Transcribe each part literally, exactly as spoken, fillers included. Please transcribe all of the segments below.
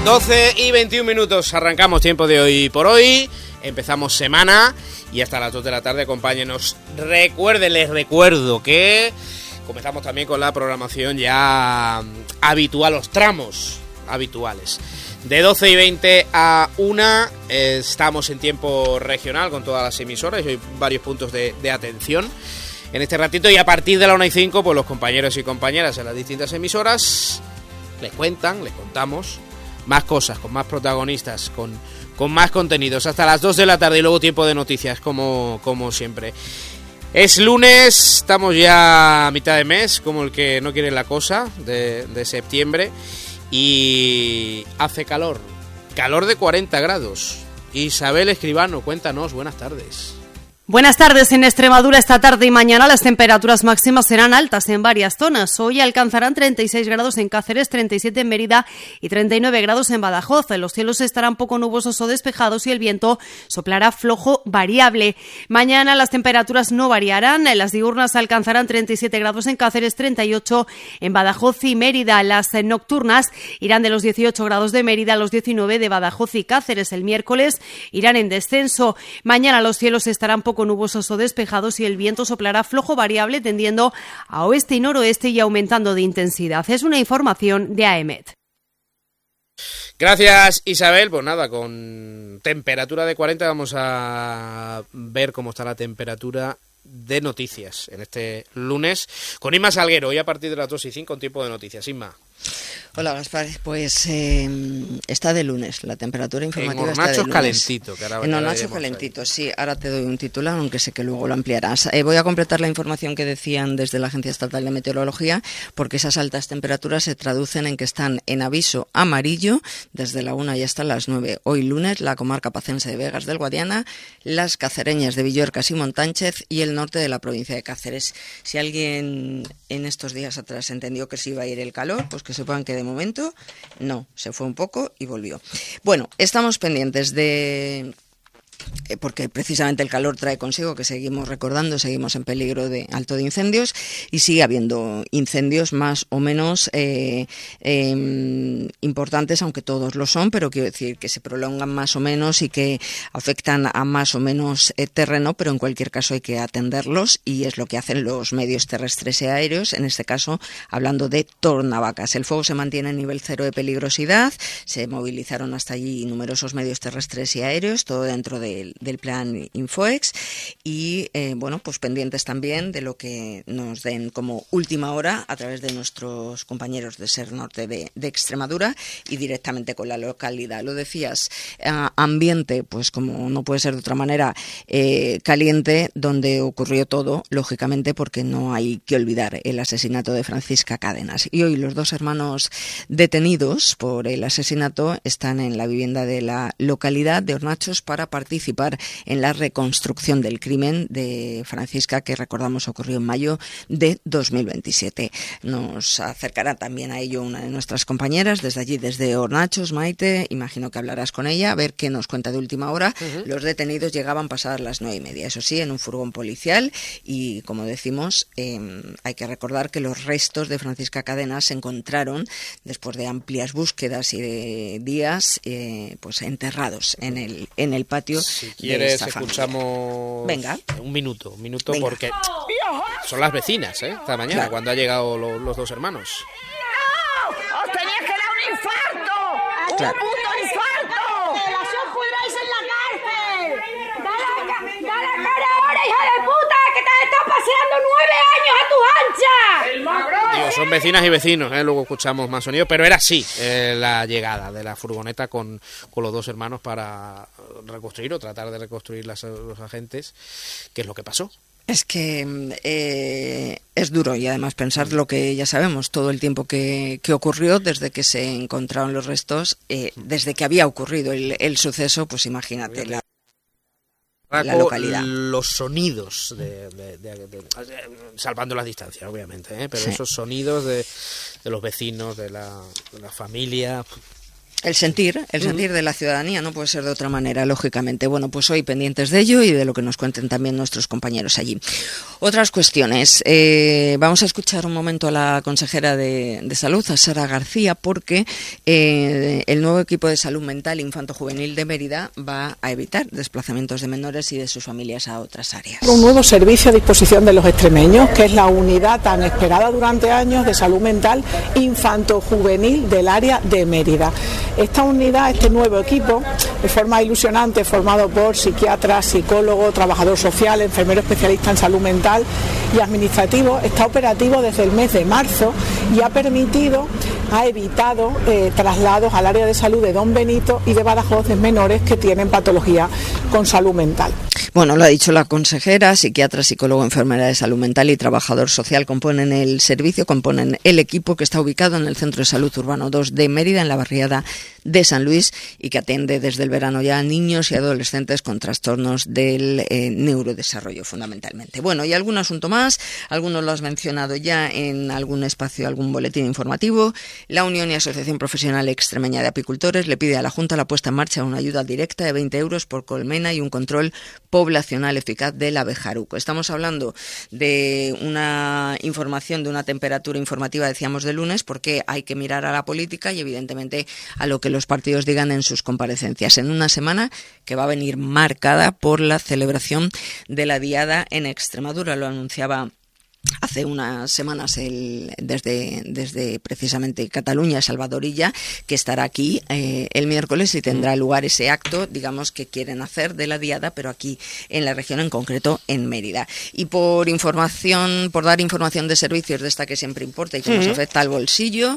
doce y veintiún minutos, arrancamos tiempo de hoy por hoy, empezamos semana y hasta las dos de la tarde acompáñenos. Recuerden, les recuerdo que comenzamos también con la programación ya habitual, los tramos habituales. De doce y veinte a una eh, estamos en tiempo regional con todas las emisoras y hay varios puntos de, de atención en este ratito, y a partir de la una y cinco pues los compañeros y compañeras en las distintas emisoras les cuentan, les contamos más cosas, con más protagonistas, con, con más contenidos, hasta las dos de la tarde y luego tiempo de noticias, como, como siempre. Es lunes, estamos ya a mitad de mes, como el que no quiere la cosa, de, de septiembre, y hace calor, calor de cuarenta grados. Isabel Escribano, cuéntanos, buenas tardes. Buenas tardes. En Extremadura esta tarde y mañana las temperaturas máximas serán altas en varias zonas. Hoy alcanzarán treinta y seis grados en Cáceres, treinta y siete en Mérida y treinta y nueve grados en Badajoz. Los cielos estarán poco nubosos o despejados y el viento soplará flojo variable. Mañana las temperaturas no variarán. Las diurnas alcanzarán treinta y siete grados en Cáceres, treinta y ocho en Badajoz y Mérida. Las nocturnas irán de los dieciocho grados de Mérida a los diecinueve de Badajoz y Cáceres. El miércoles irán en descenso. Mañana los cielos estarán poco nubosos o despejados y el viento soplará flojo variable tendiendo a oeste y noroeste y aumentando de intensidad. Es una información de A E M E T. Gracias, Isabel. Pues nada, con temperatura de cuarenta vamos a ver cómo está la temperatura de noticias en este lunes con Inma Salguero, hoy a partir de las dos y cinco, un tiempo de noticias. Inma. Hola, Gaspar. Pues eh, está de lunes, la temperatura informativa en está de lunes. calentito. Que ahora, en Hornachos calentito, ahí. Sí. Ahora te doy un titular, aunque sé que luego lo ampliarás. Eh, voy a completar la información que decían desde la Agencia Estatal de Meteorología, porque esas altas temperaturas se traducen en que están en aviso amarillo desde la una y hasta las nueve. Hoy lunes, la comarca pacense de Vegas del Guadiana, las cacereñas de Villorcas y Montánchez y el norte de la provincia de Cáceres. Si alguien en estos días atrás entendió que se iba a ir el calor, pues que sepan que de momento no, se fue un poco y volvió. Bueno, estamos pendientes de... porque precisamente el calor trae consigo que seguimos recordando, seguimos en peligro de alto de incendios y sigue habiendo incendios más o menos eh, eh, importantes, aunque todos lo son, pero quiero decir que se prolongan más o menos y que afectan a más o menos eh, terreno, pero en cualquier caso hay que atenderlos y es lo que hacen los medios terrestres y aéreos, en este caso hablando de Tornavacas. El fuego se mantiene en nivel cero de peligrosidad, se movilizaron hasta allí numerosos medios terrestres y aéreos, todo dentro de Del, del plan Infoex y eh, bueno, pues pendientes también de lo que nos den como última hora a través de nuestros compañeros de SER Norte de, de Extremadura y directamente con la localidad. Lo decías, eh, ambiente, pues como no puede ser de otra manera, eh, caliente, donde ocurrió todo, lógicamente, porque no hay que olvidar el asesinato de Francisca Cádenas. Y hoy los dos hermanos detenidos por el asesinato están en la vivienda de la localidad de Hornachos para participar en la reconstrucción del crimen de Francisca, que recordamos ocurrió en mayo de dos mil veintisiete. Nos acercará también a ello una de nuestras compañeras desde allí, desde Hornachos, Maite, imagino que hablarás con ella, a ver qué nos cuenta de última hora. Uh-huh. Los detenidos llegaban pasadas las nueve y media, eso sí, en un furgón policial y, como decimos, eh, hay que recordar que los restos de Francisca Cádenas se encontraron después de amplias búsquedas y de días eh, pues enterrados en el, en el patio. Si quieres, escuchamos Venga. un minuto, un minuto Venga. Porque son las vecinas, ¿eh? Esta mañana, claro, cuando han llegado lo, los dos hermanos. ¡No! ¡Os tenías que dar un infarto! Claro. ¡Un puto infarto! ¡Que las os pudráis en la cárcel! ¡Da la, da la cara ahora, hija de puta! ¡Que te has estado paseando nueve años a tu ancha! ¡El macro! Digo, son vecinas y vecinos, ¿eh? Luego escuchamos más sonido, pero era así eh, la llegada de la furgoneta con, con los dos hermanos para reconstruir o tratar de reconstruir las, los agentes. ¿Qué es lo que pasó? Es que eh, es duro y además pensar lo que ya sabemos, todo el tiempo que, que ocurrió desde que se encontraron los restos, eh, desde que había ocurrido el, el suceso, pues imagínate la, la localidad. Los sonidos, de, de, de, de, de, salvando las distancias, obviamente, ¿eh? Pero sí, esos sonidos de, de los vecinos, de la, de la familia... El sentir, el sentir de la ciudadanía, no puede ser de otra manera, lógicamente. Bueno, pues hoy pendientes de ello y de lo que nos cuenten también nuestros compañeros allí. Otras cuestiones. Eh, vamos a escuchar un momento a la consejera de, de Salud, a Sara García, porque eh, el nuevo equipo de salud mental infanto-juvenil de Mérida va a evitar desplazamientos de menores y de sus familias a otras áreas. Un nuevo servicio a disposición de los extremeños, que es la unidad tan esperada durante años de salud mental infanto-juvenil del área de Mérida. Esta unidad, este nuevo equipo, de forma ilusionante, formado por psiquiatras, psicólogos, trabajador social, enfermero especialista en salud mental y administrativo, está operativo desde el mes de marzo y ha permitido, ha evitado eh, traslados al área de salud de Don Benito y de Badajoz de menores que tienen patología con salud mental. Bueno, lo ha dicho la consejera, psiquiatra, psicólogo, enfermera de salud mental y trabajador social componen el servicio, componen el equipo que está ubicado en el Centro de Salud Urbano dos de Mérida, en la barriada de San Luis, y que atiende desde el verano ya a niños y adolescentes con trastornos del eh, neurodesarrollo fundamentalmente. Bueno, y algún asunto más, algunos lo has mencionado ya en algún espacio, algún boletín informativo. La Unión y Asociación Profesional Extremeña de Apicultores le pide a la Junta la puesta en marcha de una ayuda directa de veinte euros por colmena y un control poblacional eficaz del abejaruco. Estamos hablando de una información, de una temperatura informativa, decíamos, de lunes, porque hay que mirar a la política y evidentemente a lo que los partidos digan en sus comparecencias, en una semana que va a venir marcada por la celebración de la Diada en Extremadura. Lo anunciaba hace unas semanas el, desde, desde precisamente Cataluña, Salvadorilla, que estará aquí eh, el miércoles y tendrá lugar ese acto, digamos, que quieren hacer de la Diada, pero aquí en la región, en concreto en Mérida. Y por información, por dar información de servicios de esta que siempre importa y que uh-huh. nos afecta al bolsillo,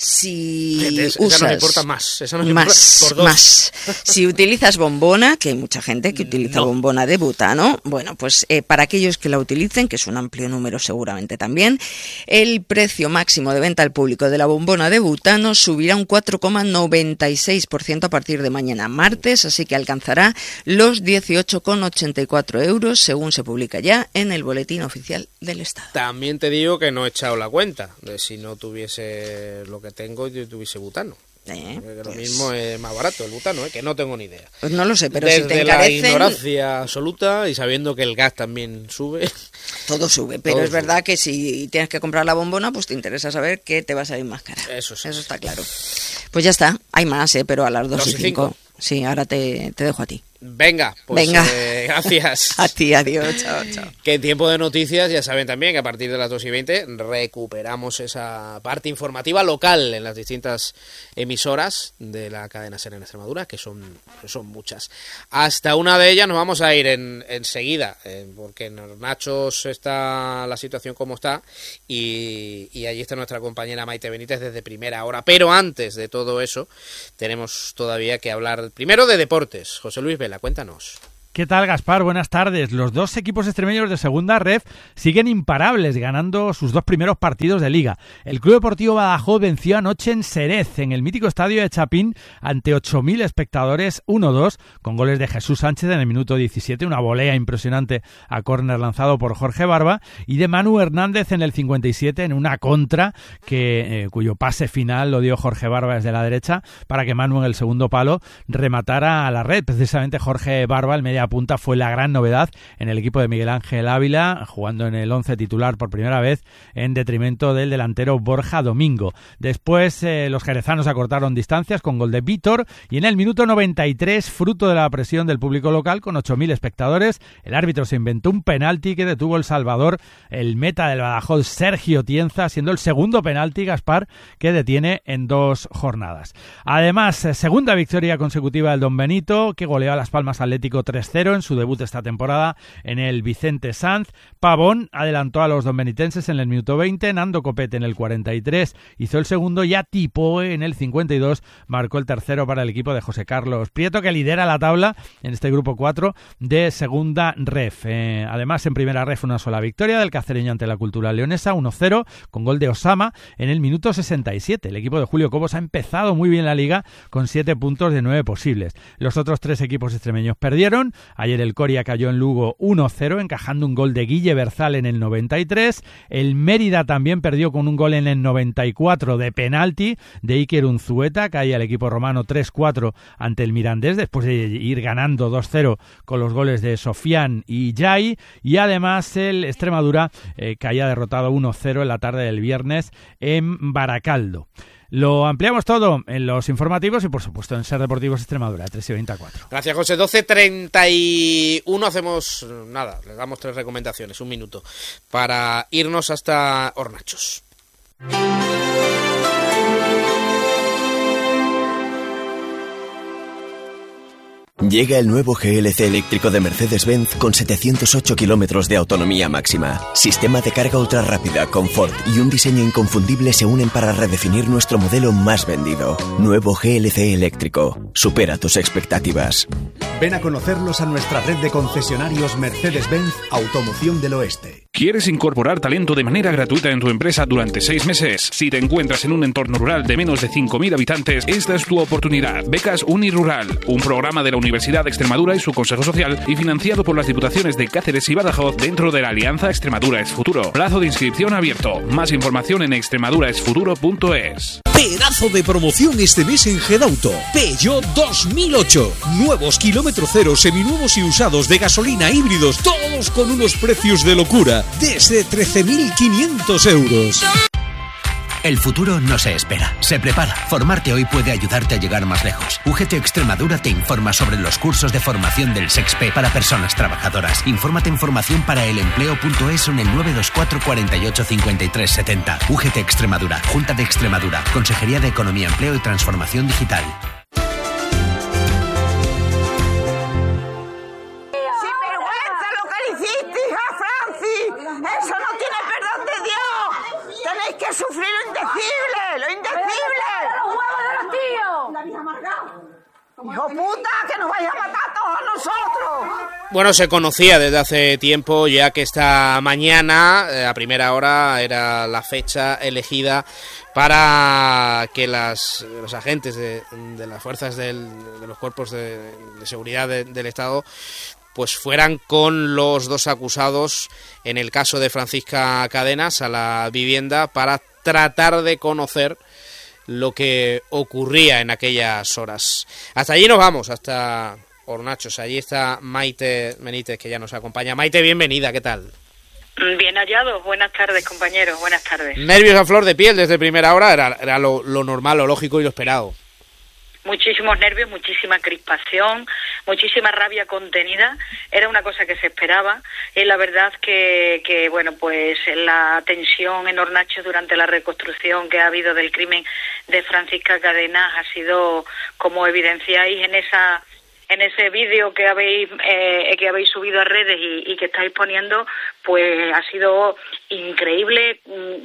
si Entonces, usas... Esa nos importa más. Esa nos más, importa por dos. Más. Si utilizas bombona, que hay mucha gente que utiliza no. bombona de butano, bueno, pues eh, para aquellos que la utilicen, que es un amplio número seguramente también, el precio máximo de venta al público de la bombona de butano subirá un cuatro coma noventa y seis por ciento a partir de mañana martes, así que alcanzará los dieciocho coma ochenta y cuatro euros, según se publica ya en el Boletín Oficial del Estado. También te digo que no he echado la cuenta de si no tuviese lo que tengo y tuviese butano. Eh, pues... Lo mismo es más barato el butano, ¿eh? Que no tengo ni idea. Pues no lo sé, pero desde si te encarecen... la ignorancia absoluta y sabiendo que el gas también sube. Todo sube, pero Todo es sube. verdad que si tienes que comprar la bombona, pues te interesa saber que te va a salir más cara. Eso sí. Eso está claro. Pues ya está, hay más, ¿eh? Pero a las dos y cinco. Sí, ahora te, te dejo a ti. Venga, pues Venga. Eh, gracias. A ti, adiós, chao, chao. Que en tiempo de noticias ya saben también que a partir de las dos y veinte recuperamos esa parte informativa local en las distintas emisoras de la cadena SER en Extremadura, que son, que son muchas. Hasta una de ellas nos vamos a ir en, enseguida, eh, porque en los Nachos está la situación como está y, y allí está nuestra compañera Maite Benítez desde primera hora. Pero antes de todo eso tenemos todavía que hablar primero de deportes. José Luis Vela, cuéntanos. ¿Qué tal, Gaspar? Buenas tardes. Los dos equipos extremeños de segunda ref siguen imparables, ganando sus dos primeros partidos de liga. El Club Deportivo Badajoz venció anoche en Xerez, en el mítico estadio de Chapín, ante ocho mil espectadores, uno dos, con goles de Jesús Sánchez en el minuto diecisiete, una volea impresionante a córner lanzado por Jorge Barba, y de Manu Hernández en el cincuenta y siete, en una contra que eh, cuyo pase final lo dio Jorge Barba desde la derecha, para que Manu en el segundo palo rematara a la red. Precisamente Jorge Barba, el media punta, fue la gran novedad en el equipo de Miguel Ángel Ávila, jugando en el once titular por primera vez en detrimento del delantero Borja Domingo. Después eh, los jerezanos acortaron distancias con gol de Vítor y en el minuto noventa y tres, fruto de la presión del público local con ocho mil espectadores, el árbitro se inventó un penalti que detuvo El Salvador, el meta del Badajoz Sergio Tienza, siendo el segundo penalti, Gaspar, que detiene en dos jornadas. Además, segunda victoria consecutiva del Don Benito, que goleó a Las Palmas Atlético tres cero en su debut esta temporada en el Vicente Sanz. Pavón adelantó a los donbenitenses en el minuto veinte, Nando Copete en el cuarenta y tres hizo el segundo y Atipoe en el cincuenta y dos marcó el tercero para el equipo de José Carlos Prieto, que lidera la tabla en este grupo cuatro de segunda ref. Eh, además, en primera ref una sola victoria del cacereño ante la Cultural Leonesa, uno cero, con gol de Osama en el minuto sesenta y siete. El equipo de Julio Cobos ha empezado muy bien la liga con siete puntos de nueve posibles. Los otros tres equipos extremeños perdieron. Ayer el Coria cayó en Lugo uno cero, encajando un gol de Guille Berzal en el noventa y tres. El Mérida también perdió con un gol en el noventa y cuatro de penalti de Iker Unzueta. Caía el equipo romano tres cuatro ante el Mirandés, después de ir ganando dos cero con los goles de Sofian y Jai. Y además el Extremadura eh, caía derrotado uno cero en la tarde del viernes en Baracaldo. Lo ampliamos todo en los informativos y por supuesto en Ser Deportivos Extremadura, tres y veinticuatro. Gracias, José. doce treinta y uno, hacemos nada, les damos tres recomendaciones, un minuto, para irnos hasta Hornachos. Llega el nuevo G L C eléctrico de Mercedes-Benz con setecientos ocho kilómetros de autonomía máxima. Sistema de carga ultra rápida, confort y un diseño inconfundible se unen para redefinir nuestro modelo más vendido. Nuevo G L C eléctrico. Supera tus expectativas. Ven a conocerlos a nuestra red de concesionarios Mercedes-Benz Automoción del Oeste. ¿Quieres incorporar talento de manera gratuita en tu empresa durante seis meses? Si te encuentras en un entorno rural de menos de cinco mil habitantes, esta es tu oportunidad. Becas Unirural, un programa de la Universidad de Extremadura y su Consejo Social y financiado por las Diputaciones de Cáceres y Badajoz dentro de la Alianza Extremadura es Futuro. Plazo de inscripción abierto. Más información en extremadura es futuro punto es. Pedazo de promoción este mes en Gedauto. Peugeot dos mil ocho. Nuevos kilómetro cero, seminuevos y usados de gasolina híbridos, todos con unos precios de locura, desde trece mil quinientos euros. El futuro no se espera, se prepara. Formarte hoy puede ayudarte a llegar más lejos. U G T Extremadura te informa sobre los cursos de formación del SEXPE para personas trabajadoras. Infórmate en formación para el empleo punto es o en el nueve dos cuatro, cuatro ocho, cinco tres siete cero. U G T Extremadura, Junta de Extremadura, Consejería de Economía, Empleo y Transformación Digital. ¡Eso no tiene perdón de Dios! ¡Tenéis que sufrir lo indecible! ¡Lo indecible! ¡Los huevos de los tíos! ¡La vida amargada! ¡Hijo puta, que nos vais a matar a todos nosotros! Bueno, se conocía desde hace tiempo, ya que esta mañana, a primera hora, era la fecha elegida para que las, los agentes de, de las fuerzas del, de los cuerpos de, de seguridad de, del Estado pues fueran con los dos acusados en el caso de Francisca Cadenas a la vivienda para tratar de conocer lo que ocurría en aquellas horas. Hasta allí nos vamos, hasta Hornachos. Allí está Maite Benítez, que ya nos acompaña. Maite, bienvenida, ¿qué tal? Bien hallados, buenas tardes, compañeros, buenas tardes. Nervios a flor de piel desde primera hora, era, era lo, lo normal, lo lógico y lo esperado. Muchísimos nervios, muchísima crispación, muchísima rabia contenida. Era una cosa que se esperaba. Y la verdad que, que bueno, pues la tensión en Hornachos durante la reconstrucción que ha habido del crimen de Francisca Cadenas ha sido, como evidenciáis en esa en ese vídeo que habéis eh, que habéis subido a redes y, y que estáis poniendo, pues ha sido increíble.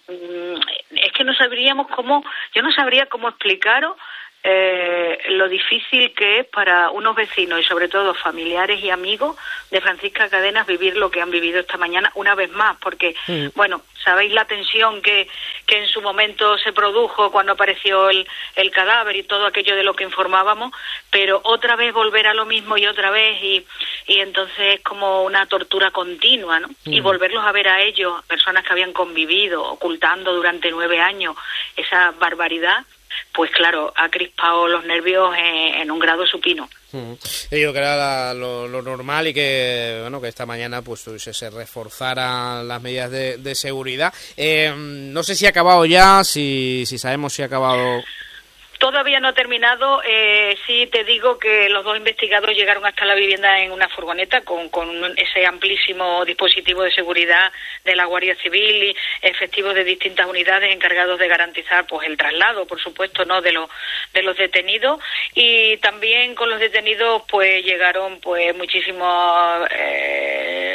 Es que no sabríamos cómo, yo no sabría cómo explicaros Eh, lo difícil que es para unos vecinos y sobre todo familiares y amigos de Francisca Cadenas vivir lo que han vivido esta mañana una vez más, porque, sí. bueno, sabéis la tensión que, que en su momento se produjo cuando apareció el, el cadáver y todo aquello de lo que informábamos, pero otra vez volver a lo mismo y otra vez y, y entonces es como una tortura continua, ¿no? Sí. Y volverlos a ver a ellos, personas que habían convivido, ocultando durante nueve años esa barbaridad, pues claro, ha crispado los nervios en, en un grado supino. Uh-huh. Yo digo que era la, lo, lo normal y que bueno que esta mañana pues se, se reforzaran las medidas de, de seguridad. Eh, no sé si ha acabado ya, si, si sabemos si ha acabado. Todavía no ha terminado. Eh, sí te digo que los dos investigados llegaron hasta la vivienda en una furgoneta con, con ese amplísimo dispositivo de seguridad de la Guardia Civil y efectivos de distintas unidades encargados de garantizar pues el traslado, por supuesto, no de los de los detenidos, y también con los detenidos pues llegaron pues muchísimos eh,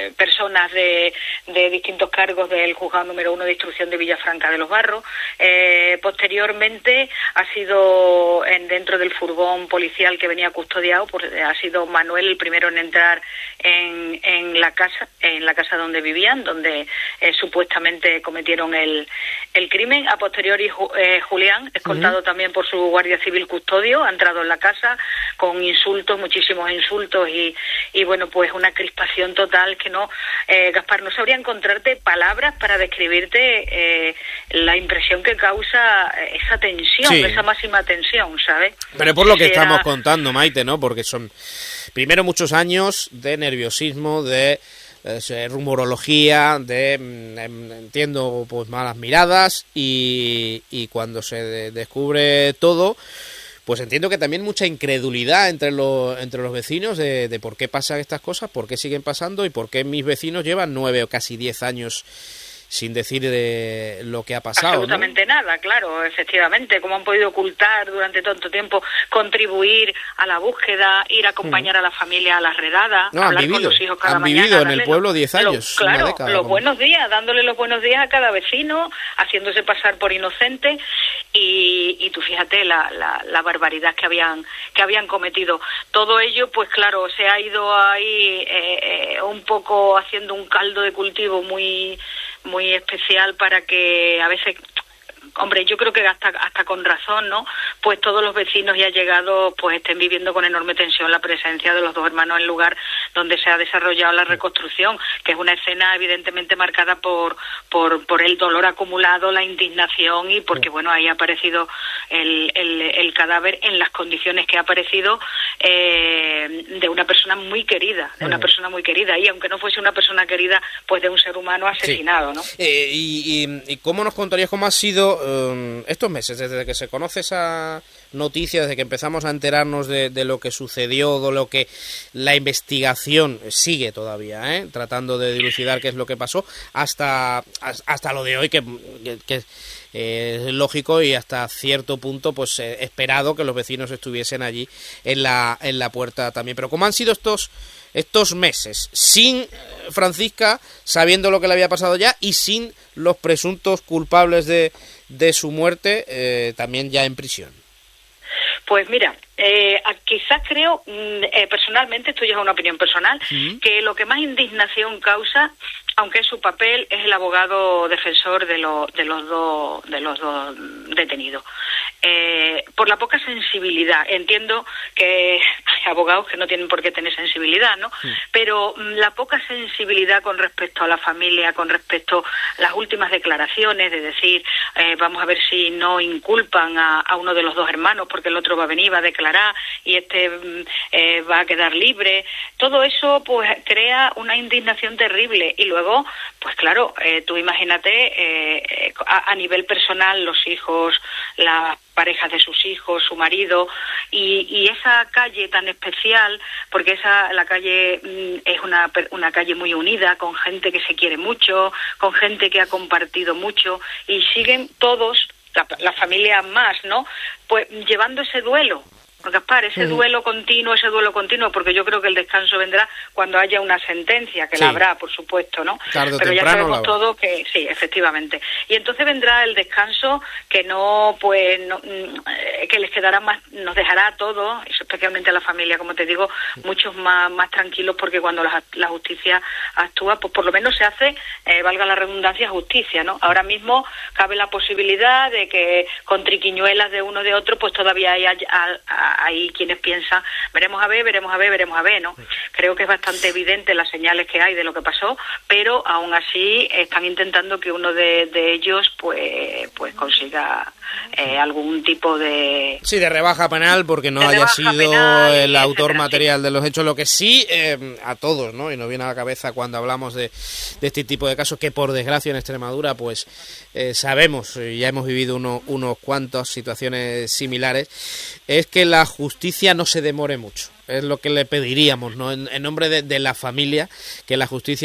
eh, personas de, de distintos cargos del juzgado número uno de instrucción de Villafranca de los Barros. Eh, posteriormente ha sido en, dentro del furgón policial que venía custodiado, pues ha sido Manuel el primero en entrar en, en la casa, en la casa donde vivían, donde eh, supuestamente cometieron el, el crimen. A posteriori eh, Julián, escoltado uh-huh. también por su guardia civil custodio, ha entrado en la casa con insultos, muchísimos insultos y, y bueno, pues una crispación total que no, eh, Gaspar, no sabría encontrarte palabras para describirte eh, la impresión que causa esa tensión, sí. esa máxima tensión, ¿sabes? Pero por lo que Era... estamos contando, Maite, ¿no? Porque son primero muchos años de nerviosismo, de eh, rumorología, de, mm, entiendo, pues malas miradas y, y cuando se de- descubre todo, pues entiendo que también mucha incredulidad entre los entre los vecinos de, de por qué pasan estas cosas, por qué siguen pasando y por qué mis vecinos llevan nueve o casi diez años sin decir de lo que ha pasado. Absolutamente ¿no? nada, claro, efectivamente, cómo han podido ocultar durante tanto tiempo, contribuir a la búsqueda, ir a acompañar mm. a la familia a las redadas, no, hablar han vivido, con los hijos cada han mañana. vivido en el darle pueblo los, diez años, los, claro, una década, los como... buenos días, dándole los buenos días a cada vecino, haciéndose pasar por inocente y, y tú fíjate la, la, la barbaridad que habían que habían cometido. Todo ello, pues claro, se ha ido ahí eh, eh, un poco haciendo un caldo de cultivo muy muy especial para que a veces, hombre, yo creo que hasta hasta con razón, ¿no? Pues todos los vecinos ya llegados pues estén viviendo con enorme tensión la presencia de los dos hermanos en el lugar donde se ha desarrollado la reconstrucción, que es una escena evidentemente marcada por por por el dolor acumulado, la indignación y porque, bueno, ahí ha aparecido el, el, el cadáver en las condiciones que ha aparecido eh, de una persona muy querida, de una persona muy querida y aunque no fuese una persona querida, pues de un ser humano asesinado, sí. ¿no? Eh, y, y, ¿Y cómo nos contarías cómo ha sido um, estos meses, desde que se conoce esa noticia, desde que empezamos a enterarnos de, de lo que sucedió, de lo que la investigación sigue todavía, ¿eh? tratando de dilucidar qué es lo que pasó, hasta hasta lo de hoy, que, que, que eh, es lógico y hasta cierto punto pues eh, esperado que los vecinos estuviesen allí en la en la puerta también. Pero ¿cómo han sido estos estos meses sin Francisca, sabiendo lo que le había pasado ya y sin los presuntos culpables de, de su muerte eh, también ya en prisión? Pues mira, eh, quizás creo, eh, personalmente, esto ya es una opinión personal, ¿sí? que lo que más indignación causa, aunque es su papel, es el abogado defensor de, lo, de los dos de los dos detenidos. Eh, por la poca sensibilidad. Entiendo que hay abogados que no tienen por qué tener sensibilidad, ¿no? Sí. Pero la poca sensibilidad con respecto a la familia, con respecto a las últimas declaraciones, de decir, eh, vamos a ver si no inculpan a, a uno de los dos hermanos porque el otro va a venir, va a declarar y este eh, va a quedar libre. Todo eso pues crea una indignación terrible y luego, pues claro, eh, tú imagínate eh, a, a nivel personal, los hijos, las parejas de sus hijos, su marido y, y esa calle tan especial, porque esa la calle mm, es una, una calle muy unida, con gente que se quiere mucho, con gente que ha compartido mucho y siguen todos, la, la familia más, ¿no? Pues llevando ese duelo. Gaspar, ese uh-huh. duelo continuo, ese duelo continuo, porque yo creo que el descanso vendrá cuando haya una sentencia, que sí. la habrá, por supuesto, ¿no? Tarde o Pero ya temprano sabemos todo que sí, efectivamente. Y entonces vendrá el descanso que no, pues, no, que les quedará más, nos dejará a todos, especialmente a la familia, como te digo, muchos más, más tranquilos, porque cuando la, la justicia actúa, pues por lo menos se hace, eh, valga la redundancia, justicia, ¿no? Ahora mismo cabe la posibilidad de que con triquiñuelas de uno de otro, pues todavía hay a, a, hay quienes piensan, veremos a ver, veremos a ver, veremos a ver, ¿no? Creo que es bastante evidente las señales que hay de lo que pasó, pero aún así están intentando que uno de, de ellos pues pues consiga eh, algún tipo de... Sí, de rebaja penal, porque no haya sido el autor material de los hechos. Lo que sí, eh, a todos, ¿no? Y nos viene a la cabeza cuando hablamos de, de este tipo de casos, que por desgracia en Extremadura, pues eh, sabemos, ya hemos vivido uno, unos cuantos situaciones similares, es que la justicia no se demore mucho. Es lo que le pediríamos, ¿no? En, en nombre de, de la familia, que la justicia